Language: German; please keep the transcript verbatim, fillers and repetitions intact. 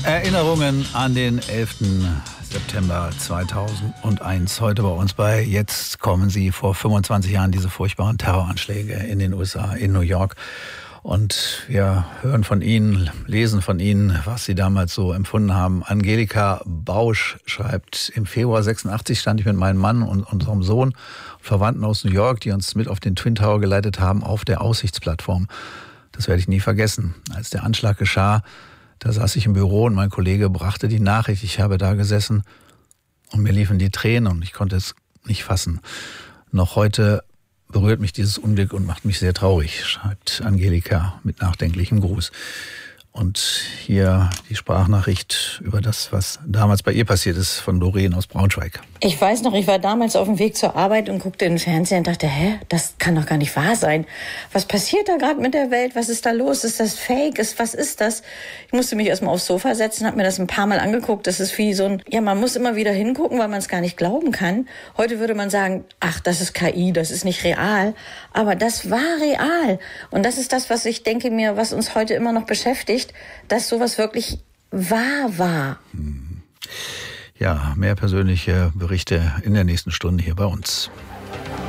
Erinnerungen an den elften September zweitausendeins. Heute bei uns bei Jetzt kommen sie. Vor fünfundzwanzig Jahren diese furchtbaren Terroranschläge in den U S A, in New York. Und wir hören von Ihnen, lesen von Ihnen, was Sie damals so empfunden haben. Angelika Bausch schreibt, im Februar sechsundachtzig stand ich mit meinem Mann und unserem Sohn, Verwandten aus New York, die uns mit auf den Twin Tower geleitet haben, auf der Aussichtsplattform. Das werde ich nie vergessen. Als der Anschlag geschah, da saß ich im Büro und mein Kollege brachte die Nachricht. Ich habe da gesessen und mir liefen die Tränen und ich konnte es nicht fassen. Noch heute berührt mich dieses Unglück und macht mich sehr traurig, schreibt Angelika mit nachdenklichem Gruß. Und hier die Sprachnachricht über das, was damals bei ihr passiert ist, von Doreen aus Braunschweig. Ich weiß noch, ich war damals auf dem Weg zur Arbeit und guckte in den Fernseher und dachte, hä, das kann doch gar nicht wahr sein. Was passiert da gerade mit der Welt? Was ist da los? Ist das fake? Ist, was ist das? Ich musste mich erstmal aufs Sofa setzen, habe mir das ein paar Mal angeguckt. Das ist wie so ein, ja, man muss immer wieder hingucken, weil man es gar nicht glauben kann. Heute würde man sagen, ach, das ist K I, das ist nicht real. Aber das war real. Und das ist das, was ich denke mir, was uns heute immer noch beschäftigt, dass sowas wirklich wahr war. Ja, mehr persönliche Berichte in der nächsten Stunde hier bei uns.